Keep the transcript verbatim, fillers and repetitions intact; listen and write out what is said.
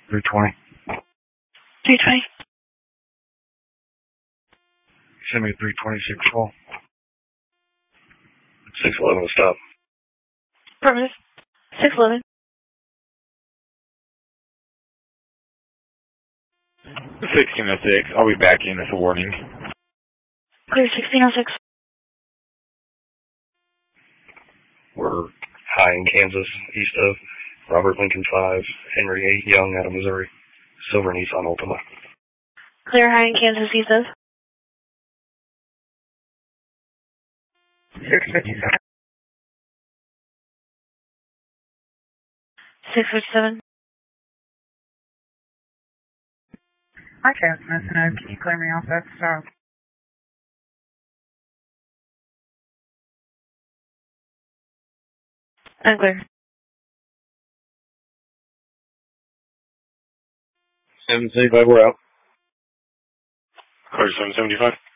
three twenty. three twenty. Send me a three twenty-six call. six eleven stop. Affirmative. six eleven. sixteen oh six. I'll be back in as a warning. Clear sixteen oh six. We're high in Kansas, east of Robert Lincoln five, Henry eight, Young out of Missouri. Silver Nissan Altima. Clear high in Kansas, east of. six fifty-seven. six fifty-seven. Hi, Jasmine. Uh, can you clear me off that stop? I'm clear. seven seventy-five, we're out. Clear seven seventy-five.